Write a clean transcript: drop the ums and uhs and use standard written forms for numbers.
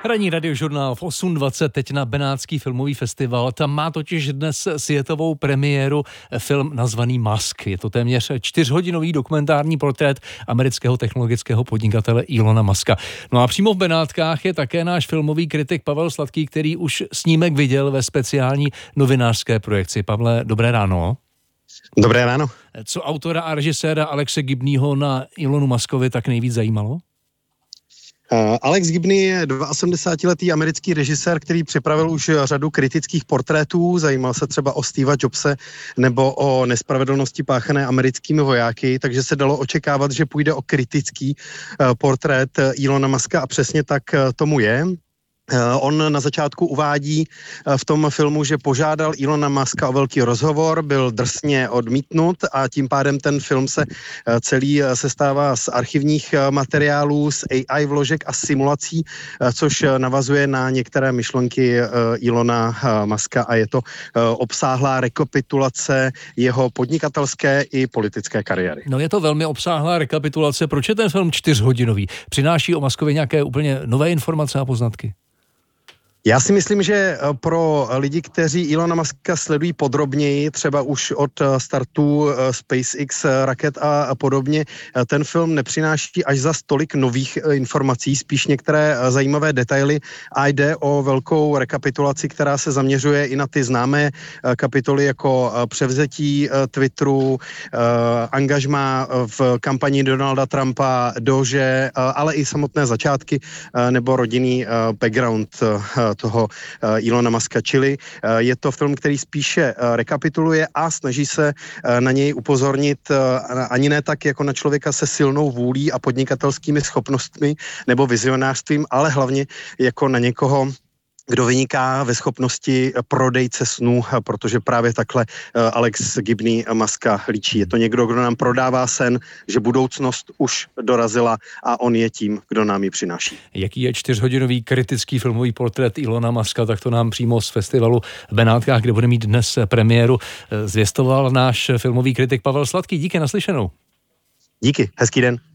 Ranní radiožurnál v 8:20 teď na Benátský filmový festival. Tam má totiž dnes světovou premiéru film nazvaný Musk. Je to téměř 4hodinový dokumentární portrét amerického technologického podnikatele Elona Muska. No a přímo v Benátkách je také náš filmový kritik Pavel Sladký, který už snímek viděl ve speciální novinářské projekci. Pavle, dobré ráno. Dobré ráno. Co autora a režiséra Alexe Gibneyho na Elonu Muskovi tak nejvíc zajímalo? Alex Gibney je 72letý americký režisér, který připravil už řadu kritických portrétů, zajímal se třeba o Steva Jobse nebo o nespravedlnosti páchané americkými vojáky, takže se dalo očekávat, že půjde o kritický portrét Elona Muska a přesně tak tomu je. On na začátku uvádí v tom filmu, že požádal Elona Muska o velký rozhovor, byl drsně odmítnut a tím pádem ten film se celý sestává z archivních materiálů, z AI vložek a simulací, což navazuje na některé myšlenky Elona Muska a je to obsáhlá rekapitulace jeho podnikatelské i politické kariéry. No je to velmi obsáhlá rekapitulace. Proč je ten film 4hodinový? Přináší o Muskovi nějaké úplně nové informace a poznatky? Já si myslím, že pro lidi, kteří Elona Muska sledují podrobněji, třeba už od startu SpaceX raket a podobně, ten film nepřináší až za tolik nových informací, spíš některé zajímavé detaily a jde o velkou rekapitulaci, která se zaměřuje i na ty známé kapitoly jako převzetí Twitteru, angažmá v kampani Donalda Trumpa, Doge, ale i samotné začátky nebo rodinný background toho Elona Muska, čili je to film, který spíše rekapituluje a snaží se na něj upozornit ani ne tak jako na člověka se silnou vůlí a podnikatelskými schopnostmi nebo vizionářstvím, ale hlavně jako na někoho, kdo vyniká ve schopnosti prodejce snů, protože právě takhle Alex Gibney Muska líčí. Je to někdo, kdo nám prodává sen, že budoucnost už dorazila a on je tím, kdo nám ji přináší. Jaký je 4hodinový kritický filmový portrét Elona Muska, tak to nám přímo z festivalu v Benátkách, kde bude mít dnes premiéru, zvěstoval náš filmový kritik Pavel Sladký. Díky, naslyšenou. Díky, hezký den.